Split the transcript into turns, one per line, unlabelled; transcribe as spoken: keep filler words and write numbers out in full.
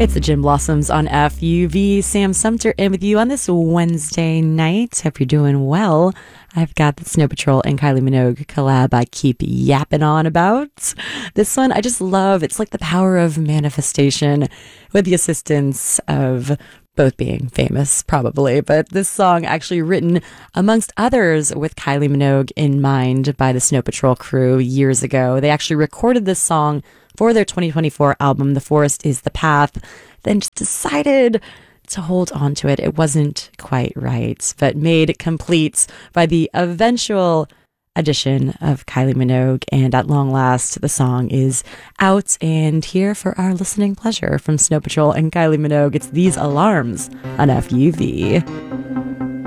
It's the Gin Blossoms on F U V. Sam Sumter in with you on this Wednesday night. Hope you're doing well. I've got the Snow Patrol and Kylie Minogue collab I keep yapping on about. This one I just love. It's like the power of manifestation with the assistance of both being famous, probably. But this song actually written, amongst others, with Kylie Minogue in mind by the Snow Patrol crew years ago. They actually recorded this song for their twenty twenty-four album, The Forest is the Path, then just decided to hold on to it. It wasn't quite right, but made complete by the eventual addition of Kylie Minogue. And at long last, the song is out and here for our listening pleasure from Snow Patrol and Kylie Minogue. It's These Alarms on F U V.